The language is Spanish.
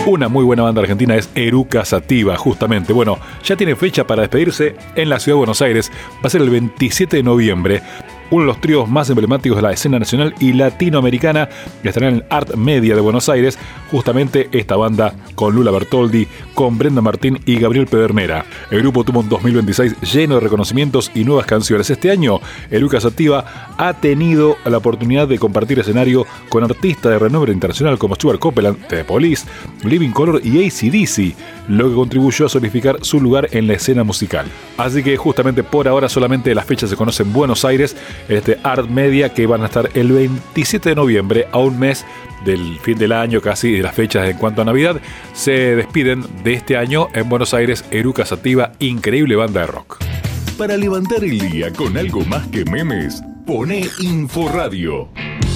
Una muy buena banda argentina es Eruca Sativa, justamente. Bueno, ya tiene fecha para despedirse en la ciudad de Buenos Aires. Va a ser el 27 de noviembre. Uno de los tríos más emblemáticos de la escena nacional y latinoamericana estará en el Art Media de Buenos Aires, justamente esta banda con Lula Bertoldi, con Brenda Martín y Gabriel Pedernera. El grupo tuvo un 2026 lleno de reconocimientos y nuevas canciones. Este año, Eruca Sativa ha tenido la oportunidad de compartir escenario con artistas de renombre internacional como Stuart Copeland, The Police, Living Colour y AC/DC, lo que contribuyó a solidificar su lugar en la escena musical. Así que justamente por ahora solamente las fechas se conocen en Buenos Aires, en este Art Media, que van a estar el 27 de noviembre, a un mes del fin del año, casi de las fechas en cuanto a Navidad. Se despiden de este año en Buenos Aires Eruca Sativa, increíble banda de rock. Para levantar el día con algo más que memes, poné Inforadio.